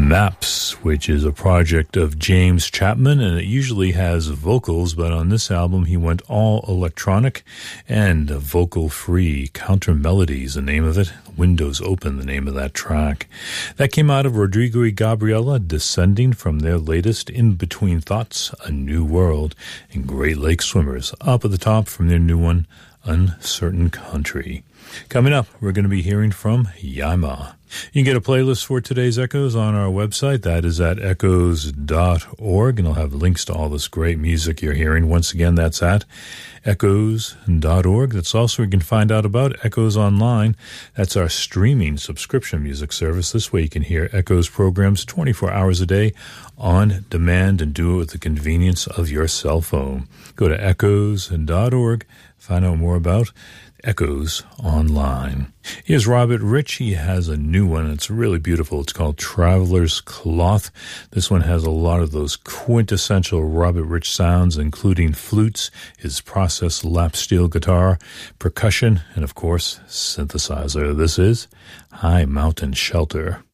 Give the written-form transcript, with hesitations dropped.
Maps, which is a project of James Chapman, and it usually has vocals, but on this album he went all electronic and vocal-free. Counter Melodies, the name of it. Windows Open, the name of that track. That came out of Rodrigo y Gabriela, descending from their latest In Between Thoughts, A New World, and Great Lake Swimmers, up at the top from their new one, Uncertain Country. Coming up, we're going to be hearing from Yaima. You can get a playlist for today's Echoes on our website. That is at echoes.org, and I'll have links to all this great music you're hearing. Once again, that's at echoes.org. That's also where you can find out about Echoes Online. That's our streaming subscription music service. This way you can hear Echoes programs 24 hours a day on demand and do it with the convenience of your cell phone. Go to echoes.org, find out more about Echoes Online. Here's Robert Rich. He has a new one. It's really beautiful. It's called Traveler's Cloth. This one has a lot of those quintessential Robert Rich sounds, including flutes, his processed lap steel guitar, percussion, and of course, synthesizer. This is High Mountain Shelter.